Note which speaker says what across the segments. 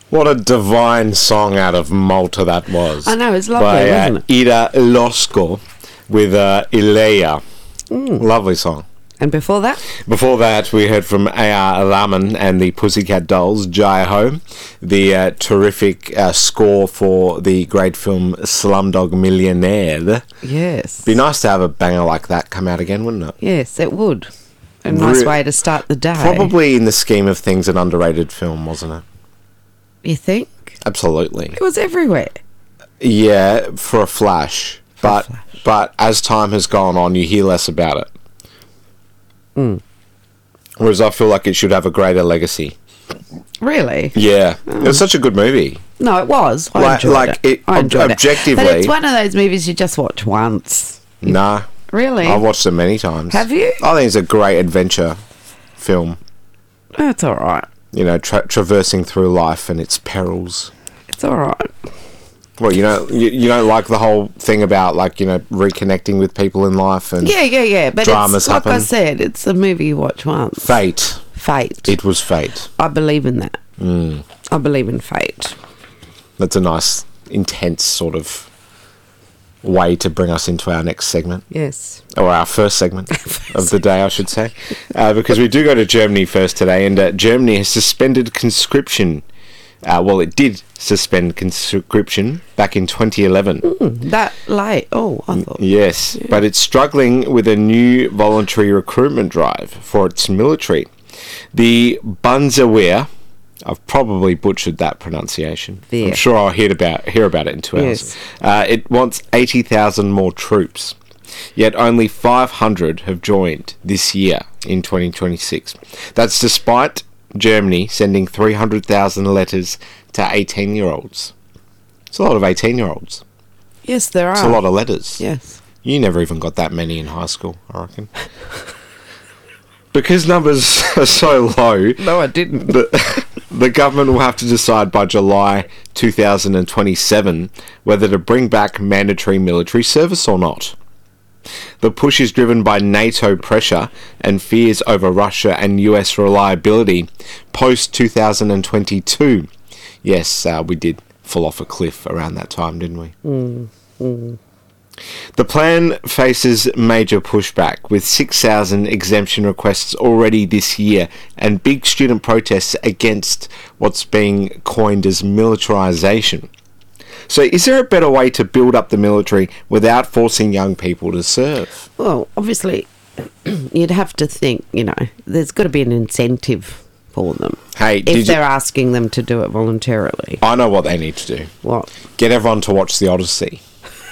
Speaker 1: What a divine song out of Malta that was.
Speaker 2: I know, it's lovely,
Speaker 1: by,
Speaker 2: wasn't it?
Speaker 1: Ida Losco with Ilea. Lovely song.
Speaker 2: And before that?
Speaker 1: Before that, we heard from A.R. Rahman and the Pussycat Dolls, Jai Ho, the terrific score for the great film Slumdog Millionaire.
Speaker 2: Yes.
Speaker 1: Be nice to have a banger like that come out again, wouldn't it?
Speaker 2: Yes, it would. A nice way to start the day.
Speaker 1: Probably in the scheme of things an underrated film, wasn't it?
Speaker 2: You think?
Speaker 1: Absolutely.
Speaker 2: It was everywhere.
Speaker 1: Yeah, for a flash. But as time has gone on, you hear less about it. Whereas I feel like it should have a greater legacy.
Speaker 2: Really?
Speaker 1: Yeah. It was such a good movie.
Speaker 2: No, it was. I enjoyed it. I enjoyed
Speaker 1: objectively.
Speaker 2: it. But it's one of those movies you just watch once.
Speaker 1: Nah.
Speaker 2: Really?
Speaker 1: I've watched it many times.
Speaker 2: Have you?
Speaker 1: I think it's a great adventure film.
Speaker 2: That's all right.
Speaker 1: You know, traversing through life and its perils.
Speaker 2: It's all right.
Speaker 1: Well, you don't like the whole thing about, like, you know, reconnecting with people in life and
Speaker 2: Yeah. But
Speaker 1: dramas
Speaker 2: it's, like
Speaker 1: happen.
Speaker 2: I said, it's a movie you watch once.
Speaker 1: Fate. It was fate.
Speaker 2: I believe in that. I believe in fate.
Speaker 1: That's a nice, intense sort of way to bring us into our next segment.
Speaker 2: Yes.
Speaker 1: Or our first segment of the day, I should say. Because we do go to Germany first today, and Germany has suspended conscription. Well, it did suspend conscription back in 2011.
Speaker 2: That late? Oh, I thought.
Speaker 1: Yes, but it's struggling with a new voluntary recruitment drive for its military. The Bundeswehr, I've probably butchered that pronunciation.
Speaker 2: Yeah.
Speaker 1: I'm sure I'll hear about it in 2 hours. It wants 80,000 more troops, yet only 500 have joined this year in 2026. That's despite Germany sending 300,000 letters to 18-year-olds. It's a lot of 18-year-olds.
Speaker 2: Yes, there are.
Speaker 1: It's a lot of letters.
Speaker 2: Yes.
Speaker 1: You never even got that many in high school, I reckon. Because numbers are so low...
Speaker 2: No, I didn't.
Speaker 1: The government will have to decide by July 2027 whether to bring back mandatory military service or not. The push is driven by NATO pressure and fears over Russia and US reliability post-2022. Yes, we did fall off a cliff around that time, didn't we? The plan faces major pushback, with 6,000 exemption requests already this year and big student protests against what's being coined as militarization. So is there a better way to build up the military without forcing young people to serve?
Speaker 2: Well, obviously, you'd have to think, you know, there's got to be an incentive for them.
Speaker 1: Hey,
Speaker 2: if they're asking them to do it voluntarily.
Speaker 1: I know what they need to do.
Speaker 2: What?
Speaker 1: Get everyone to watch The Odyssey.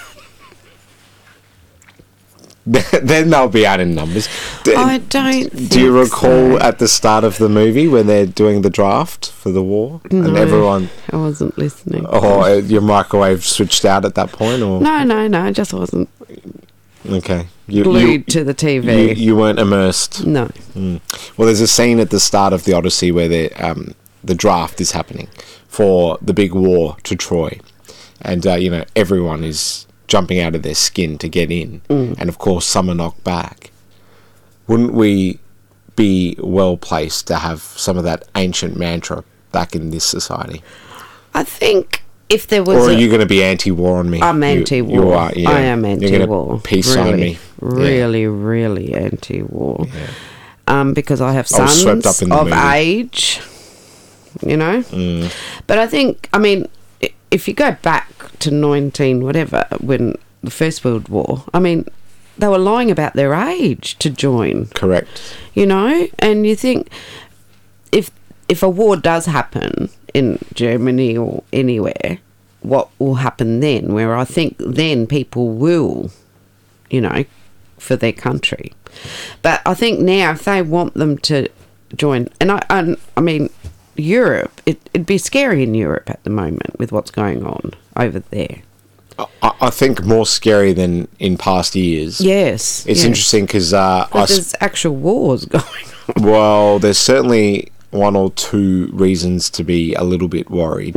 Speaker 1: Then they'll be out in numbers.
Speaker 2: I don't think
Speaker 1: Do you recall
Speaker 2: so.
Speaker 1: at the start of the movie when they're doing the draft for the war?
Speaker 2: No,
Speaker 1: and everyone...
Speaker 2: I wasn't listening.
Speaker 1: Oh, your microwave switched out at that point? Or
Speaker 2: No, I just wasn't
Speaker 1: okay.
Speaker 2: glued to the TV.
Speaker 1: You weren't immersed?
Speaker 2: No.
Speaker 1: Well, there's a scene at the start of The Odyssey where the draft is happening for the big war to Troy. And, everyone is jumping out of their skin to get in. And, of course, some are knocked back. Wouldn't we be well placed to have some of that ancient mantra back in this society?
Speaker 2: I think if there was
Speaker 1: Or are you going to be anti-war on me?
Speaker 2: I'm anti-war.
Speaker 1: You are, yeah.
Speaker 2: I am
Speaker 1: You're
Speaker 2: anti-war.
Speaker 1: going to peace sign me.
Speaker 2: Really anti-war. Yeah. Because I have
Speaker 1: I was
Speaker 2: sons
Speaker 1: swept up in the
Speaker 2: of
Speaker 1: movie.
Speaker 2: age, you know. But I think, if you go back to 19 whatever, when the First World War, they were lying about their age to join.
Speaker 1: Correct.
Speaker 2: You know, and you think if a war does happen in Germany or anywhere, what will happen then? Where I think then people will, for their country. But I think now if they want them to join, and Europe, it'd be scary in Europe at the moment with what's going on over there.
Speaker 1: I think more scary than in past years.
Speaker 2: Yes.
Speaker 1: It's interesting because...
Speaker 2: there's actual wars going on.
Speaker 1: Well, there's certainly one or two reasons to be a little bit worried.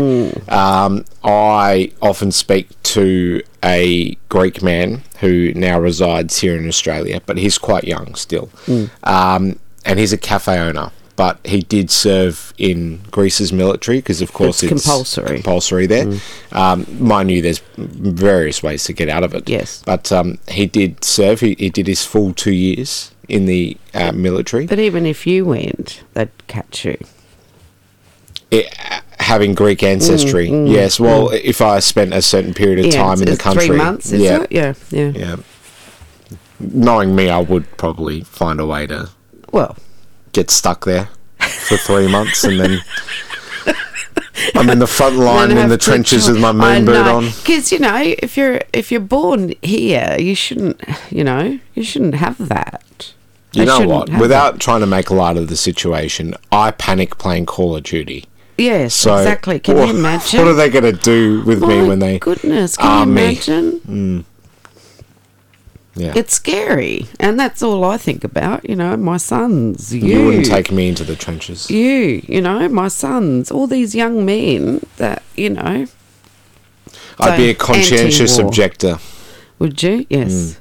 Speaker 1: I often speak to a Greek man who now resides here in Australia, but he's quite young still. And he's a cafe owner. but he did serve in Greece's military because, of course,
Speaker 2: It's compulsory.
Speaker 1: compulsory there. Mind you, there's various ways to get out of it.
Speaker 2: Yes.
Speaker 1: But he did serve. He did his full 2 years in the military.
Speaker 2: But even if you went, they'd catch you.
Speaker 1: Having Greek ancestry, yes. Well, if I spent a certain period of time in the
Speaker 2: it's
Speaker 1: country,
Speaker 2: 3 months, is it? Yeah.
Speaker 1: yeah. Knowing me, I would probably find a way to
Speaker 2: Well,
Speaker 1: get stuck there for 3 months, and then I'm in the front line in the trenches with my moon boot on.
Speaker 2: Because if you're born here, you shouldn't have that.
Speaker 1: You
Speaker 2: They
Speaker 1: know
Speaker 2: shouldn't
Speaker 1: what?
Speaker 2: have
Speaker 1: Without trying to make light of the situation, I panic playing Call of Duty.
Speaker 2: Yes,
Speaker 1: So,
Speaker 2: exactly. Can you imagine?
Speaker 1: What are they going to do with me when they
Speaker 2: goodness, can
Speaker 1: arm
Speaker 2: you
Speaker 1: me?
Speaker 2: imagine?
Speaker 1: Yeah.
Speaker 2: It's scary, and that's all I think about. My sons,
Speaker 1: You wouldn't take me into the trenches.
Speaker 2: my sons, all these young men that
Speaker 1: I'd be a conscientious
Speaker 2: anti-war.
Speaker 1: objector.
Speaker 2: Would you? Yes.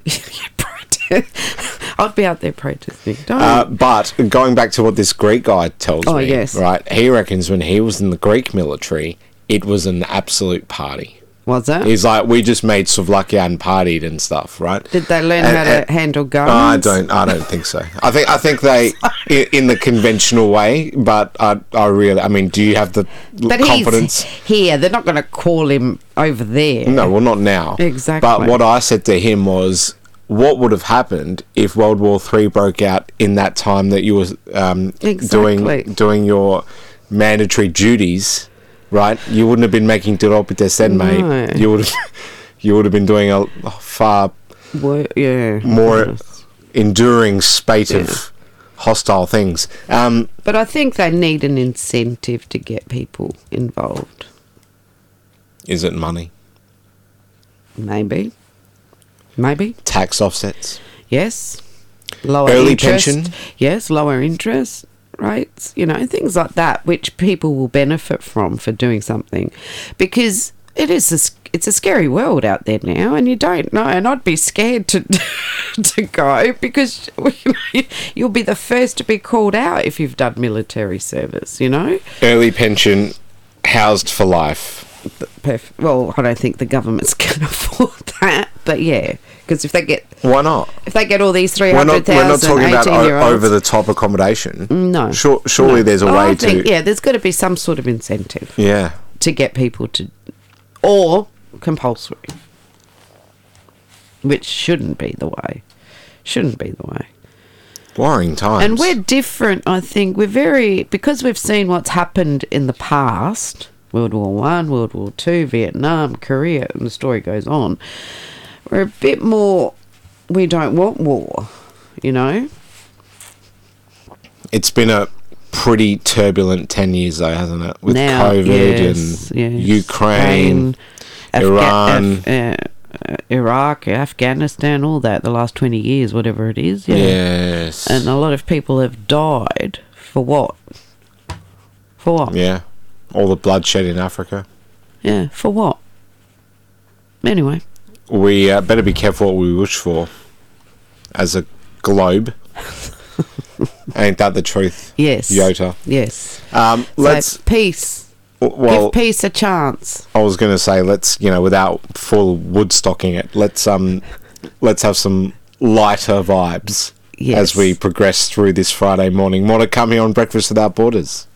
Speaker 2: I'd be out there protesting. Don't.
Speaker 1: But going back to what this Greek guy tells
Speaker 2: Oh,
Speaker 1: me,
Speaker 2: yes.
Speaker 1: right? He reckons when he was in the Greek military, it was an absolute party.
Speaker 2: Was it?
Speaker 1: He's like, we just made souvlaki and partied and stuff, right?
Speaker 2: Did they learn how to handle guns?
Speaker 1: I don't think so. I think they in the conventional way, but I mean, do you have the confidence?
Speaker 2: He's here. They're not going to call him over there.
Speaker 1: No, well, not now.
Speaker 2: Exactly.
Speaker 1: But what I said to him was, what would have happened if World War III broke out in that time that you were
Speaker 2: Exactly.
Speaker 1: doing your mandatory duties, right? You wouldn't have been making Tiropites then,
Speaker 2: No.
Speaker 1: mate. You would have been doing a far more
Speaker 2: Goodness.
Speaker 1: enduring spate of hostile things.
Speaker 2: But I think they need an incentive to get people involved.
Speaker 1: Is it money?
Speaker 2: Maybe.
Speaker 1: Tax offsets?
Speaker 2: Yes. Lower
Speaker 1: Early
Speaker 2: interest.
Speaker 1: pension?
Speaker 2: Yes, lower interest rates. Things like that, which people will benefit from for doing something, because it's a scary world out there now, and you don't know. And I'd be scared to to go, because you'll be the first to be called out if you've done military service.
Speaker 1: Early pension, housed for life.
Speaker 2: Well, I don't think the government's going to afford that, but yeah, because if they get
Speaker 1: Why not?
Speaker 2: all these
Speaker 1: We're
Speaker 2: 300,000
Speaker 1: not talking about
Speaker 2: 18-year-olds,
Speaker 1: over-the-top accommodation.
Speaker 2: No.
Speaker 1: Surely
Speaker 2: No.
Speaker 1: there's a
Speaker 2: I
Speaker 1: way
Speaker 2: think,
Speaker 1: to...
Speaker 2: yeah, there's got to be some sort of incentive
Speaker 1: Yeah.
Speaker 2: to get people to, or compulsory, which shouldn't be the way.
Speaker 1: Worrying times.
Speaker 2: And we're different, I think. Because we've seen what's happened in the past, World War One, World War Two, Vietnam, Korea, and the story goes on. We're a bit more, we don't want war,
Speaker 1: It's been a pretty turbulent 10 years, though, hasn't it? With
Speaker 2: Now,
Speaker 1: COVID and Ukraine, Iran.
Speaker 2: Iraq, Afghanistan, all that, the last 20 years, whatever it is. Yeah.
Speaker 1: Yes.
Speaker 2: And a lot of people have died for what?
Speaker 1: Yeah. All the bloodshed in Africa.
Speaker 2: Yeah, for what? Anyway.
Speaker 1: We better be careful what we wish for as a globe. Ain't that the truth?
Speaker 2: Yes.
Speaker 1: Yota.
Speaker 2: Yes.
Speaker 1: Let's...
Speaker 2: So, peace.
Speaker 1: Well,
Speaker 2: give peace a chance.
Speaker 1: I was going to say, let's, without full woodstocking it, let's have some lighter vibes
Speaker 2: Yes.
Speaker 1: as we progress through this Friday morning. More to come here on Breakfast Without Borders.